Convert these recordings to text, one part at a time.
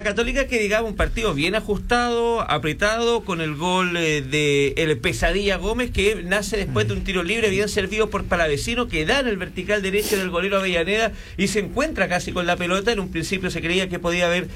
Católica, que digamos un partido bien ajustado, apretado, con el gol de el Pesadilla Gómez, que nace después de un tiro libre bien servido por Palavecino, que da en el vertical derecho del golero Avellaneda y se encuentra casi con la pelota. En un principio se creía que podía haber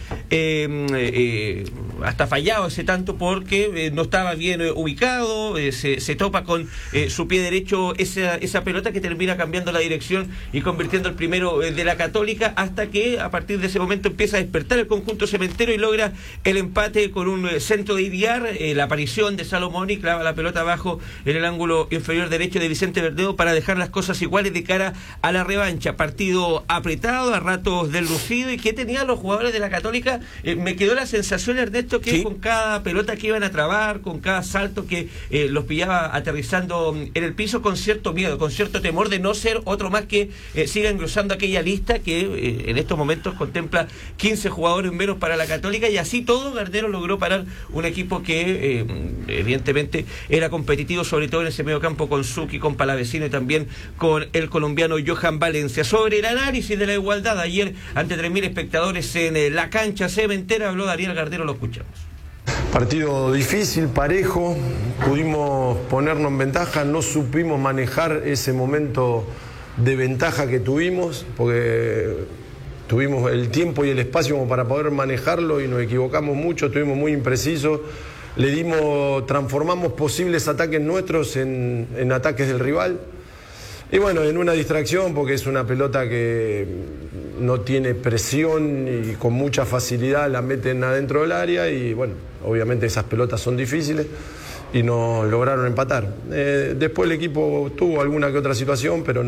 hasta fallado ese tanto porque no estaba bien ubicado, se topa con su pie derecho esa pelota, que termina cambiando la dirección y convirtiendo el primero de la Católica, hasta que a partir de ese momento empieza a despertar el conjunto cementero y logra el empate con un centro de Idiar, la aparición de Salomón, y clava la pelota abajo en el ángulo inferior derecho de Vicente Verdedo para dejar las cosas iguales de cara a la revancha. Partido apretado, a ratos deslucido, y que tenían los jugadores de la Católica. Me quedó la sensación, Ernesto, que sí, con cada pelota que iban a trabar, con cada salto que los pillaba aterrizando en el piso, con cierto miedo, con cierto temor de no ser otro más que siga engrosando aquella lista que en estos momentos contempla 15 jugadores menos para la Católica. Y así todo, Gardero logró parar un equipo que evidentemente era competitivo, sobre todo en ese medio campo, con Zucchi, con Palavecino y también con el colombiano Johan Valencia. Sobre el análisis de la igualdad ayer ante 3.000 espectadores en la cancha cementera, habló Ariel Gardero, lo escuchamos. Partido difícil, parejo, pudimos ponernos en ventaja, no supimos manejar ese momento de ventaja que tuvimos, porque tuvimos el tiempo y el espacio como para poder manejarlo y nos equivocamos mucho, estuvimos muy imprecisos, transformamos posibles ataques nuestros en ataques del rival. Y bueno, en una distracción, porque es una pelota que no tiene presión y con mucha facilidad la meten adentro del área, y bueno, obviamente esas pelotas son difíciles y nos lograron empatar. Después el equipo tuvo alguna que otra situación, pero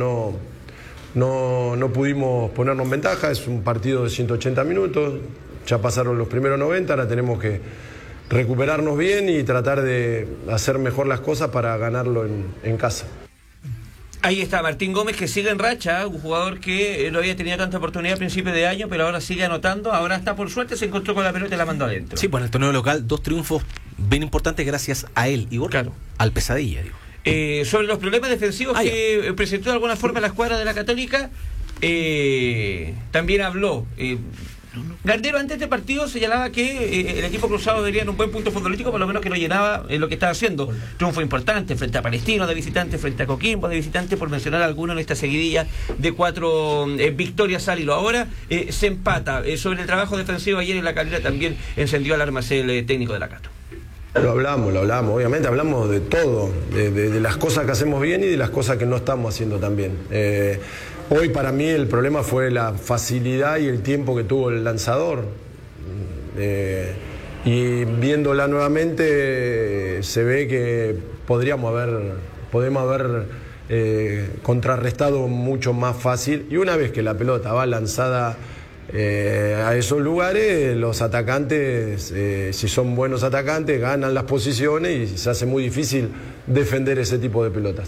no pudimos ponernos en ventaja. Es un partido de 180 minutos, ya pasaron los primeros 90, ahora tenemos que recuperarnos bien y tratar de hacer mejor las cosas para ganarlo en casa. Ahí está Martín Gómez, que sigue en racha, un jugador que no había tenido tanta oportunidad a principios de año, pero ahora sigue anotando. Ahora está, por suerte, se encontró con la pelota y la mandó adentro. Sí, pues en el torneo local 2 triunfos bien importantes gracias a él, Igor, claro, al Pesadilla, digo. Sobre los problemas defensivos que presentó de alguna forma la escuadra de la Católica, también habló Gardero. Antes de este partido señalaba que el equipo cruzado debería en un buen punto futbolístico, por lo menos que no llenaba lo que estaba haciendo. Triunfo importante frente a Palestino de visitante, frente a Coquimbo de visitante, por mencionar alguno en esta seguidilla de 4 victorias al hilo. Ahora se empata. Sobre el trabajo defensivo ayer en la Calera también encendió alarmas el técnico de la Cato. Lo hablamos, obviamente hablamos de todo, de las cosas que hacemos bien y de las cosas que no estamos haciendo tan bien. Hoy para mí el problema fue la facilidad y el tiempo que tuvo el lanzador. Y viéndola nuevamente se ve que podemos haber contrarrestado mucho más fácil. Y una vez que la pelota va lanzada a esos lugares, los atacantes, si son buenos atacantes, ganan las posiciones y se hace muy difícil defender ese tipo de pelotas.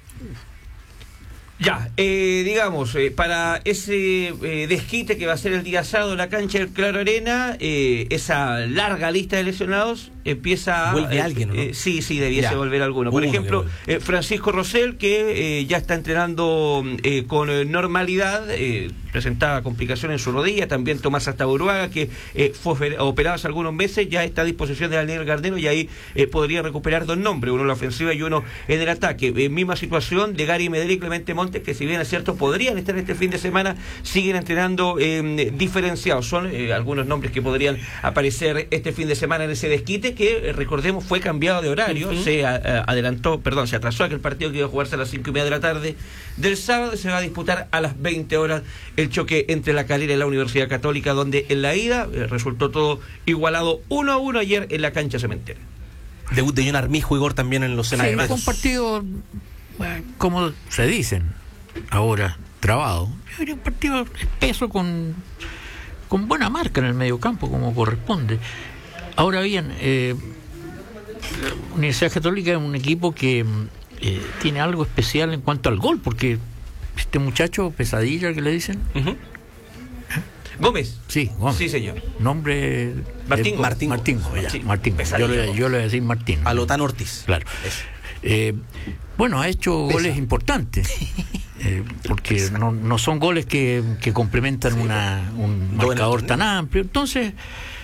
Ya, digamos, para ese desquite que va a ser el día sábado en la cancha del Claro Arena, esa larga lista de lesionados empieza a... ¿Vuelve alguien, no? Sí, debiese volver alguno. Por ejemplo, Francisco Rosell, que ya está entrenando con normalidad, presentaba complicaciones en su rodilla. También Tomás Astaburuaga, que fue operado hace algunos meses, ya está a disposición de Daniel Gardero, y ahí podría recuperar 2 nombres, uno en la ofensiva y uno en el ataque. Misma situación de Gary Medel y Clemente Montes, que si bien es cierto podrían estar este fin de semana, siguen entrenando diferenciados. Son algunos nombres que podrían aparecer este fin de semana en ese desquite, que recordemos fue cambiado de horario. Se atrasó aquel partido que iba a jugarse a las 5:30 de la tarde del sábado, se va a disputar a las 20 horas el choque entre la Calera y la Universidad Católica, donde en la ida resultó todo igualado 1-1 ayer en la cancha cementera. Debut de John Armijo, Igor, también en los cementerios. Sí, fue un partido, como se dicen ahora, trabado. Era un partido espeso con buena marca en el mediocampo, como corresponde. Ahora bien, la Universidad Católica es un equipo que tiene algo especial en cuanto al gol, porque este muchacho, Pesadilla, que le dicen... Gómez. Sí, Gómez. Sí, señor. Nombre... Martín. Martín. Sí, Martín. Yo le voy a decir Martín. Alotán Ortiz. Claro. Bueno, ha hecho goles importantes. Porque no son goles que complementan un marcador tan amplio. Entonces,